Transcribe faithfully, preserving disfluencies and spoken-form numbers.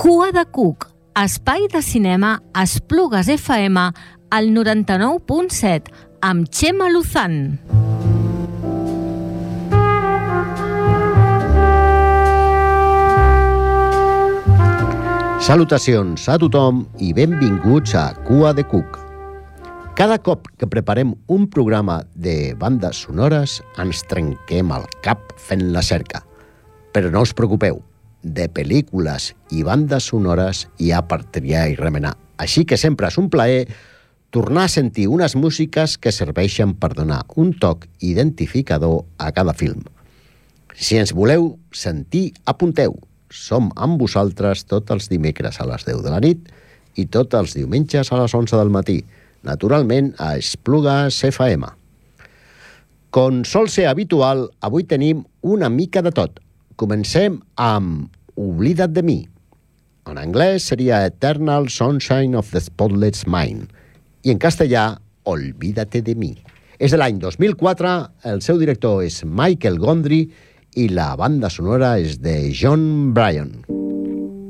Cua de Cuc, espai de cinema a Esplugues F M al noranta-nou punt set, amb Txema Luzán. Salutacions a tothom i benvinguts a Cua de Cuc. Cada cop que preparem un programa de bandes sonores ens trenquem el cap fent la cerca. Però no us preocupeu, de pel·lícules i bandes sonores hi ha per triar i remenar. Així que sempre és un plaer tornar a sentir unes músiques que serveixen per donar un toc identificador a cada film. Si ens voleu sentir, apunteu. Som amb vosaltres tots els dimecres a les deu de la nit i tots els diumenges a les onze del matí, naturalment a Esplugues F M. Com sol ser habitual, avui tenim una mica de tot. Comencem amb Oblida't de mi. En anglès seria Eternal Sunshine of the Spotless Mind i en castellà Olvídate de mi. És de l'any dos mil quatre, el seu director és Michael Gondry i la banda sonora és de John Bryan.